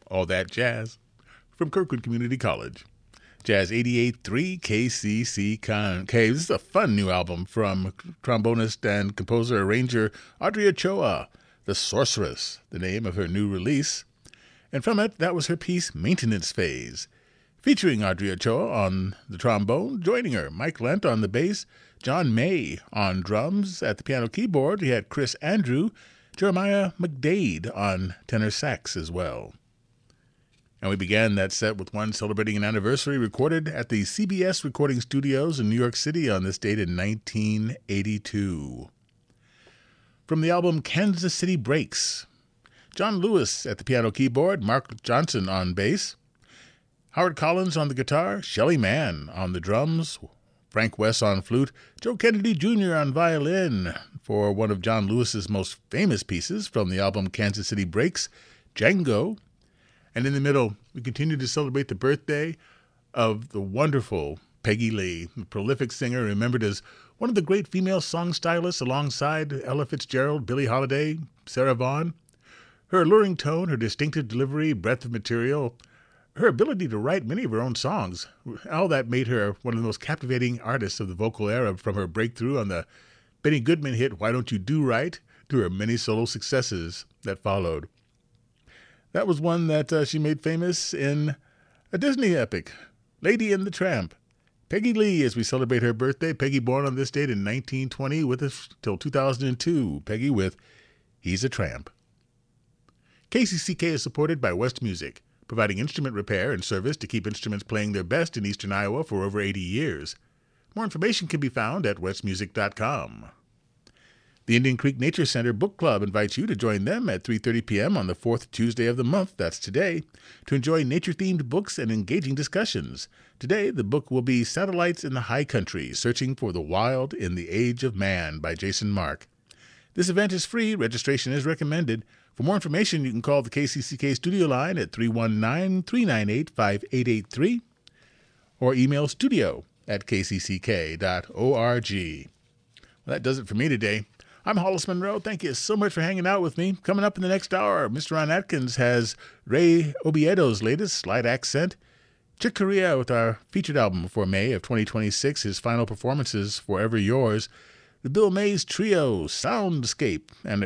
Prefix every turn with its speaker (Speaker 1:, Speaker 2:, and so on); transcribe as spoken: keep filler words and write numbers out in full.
Speaker 1: All that jazz from Kirkwood Community College. Jazz eighty-eight point three K C C Con. K. This is a fun new album from trombonist and composer-arranger Audrey Ochoa, The Sorceress, the name of her new release. And from it, that was her piece Maintenance Phase, featuring Audrey Ochoa on the trombone, joining her Mike Lent on the bass, John May on drums. At the piano keyboard, he had Chris Andrew, Jeremiah McDade on tenor sax as well. And we began that set with one celebrating an anniversary recorded at the C B S Recording Studios in New York City on this date in nineteen eighty-two. From the album Kansas City Breaks, John Lewis at the piano keyboard, Mark Johnson on bass, Howard Collins on the guitar, Shelly Mann on the drums, Frank West on flute, Joe Kennedy Junior on violin for one of John Lewis's most famous pieces from the album Kansas City Breaks, Django. And in the middle, we continue to celebrate the birthday of the wonderful Peggy Lee, the prolific singer remembered as one of the great female song stylists alongside Ella Fitzgerald, Billie Holiday, Sarah Vaughan. Her alluring tone, her distinctive delivery, breadth of material, her ability to write many of her own songs, all that made her one of the most captivating artists of the vocal era, from her breakthrough on the Benny Goodman hit Why Don't You Do Right to her many solo successes that followed. That was one that uh, she made famous in a Disney epic, Lady and the Tramp. Peggy Lee, as we celebrate her birthday. Peggy born on this date in nineteen twenty, with us till two thousand two. Peggy with He's a Tramp. K C C K is supported by West Music, providing instrument repair and service to keep instruments playing their best in eastern Iowa for over eighty years. More information can be found at west music dot com. The Indian Creek Nature Center Book Club invites you to join them at three thirty p.m. on the fourth Tuesday of the month, that's today, to enjoy nature-themed books and engaging discussions. Today, the book will be Satellites in the High Country, Searching for the Wild in the Age of Man by Jason Mark. This event is free. Registration is recommended. For more information, you can call the K C C K studio line at three one nine, three nine eight, five eight eight three or email studio at k c c k dot org. Well, that does it for me today. I'm Hollis Monroe. Thank you so much for hanging out with me. Coming up in the next hour, Mister Ron Atkins has Ray Obiedo's latest, Slight Accent. Chick Corea with our featured album for May of twenty twenty-six, his final performances, Forever Yours. The Bill Mays Trio, Soundscape, and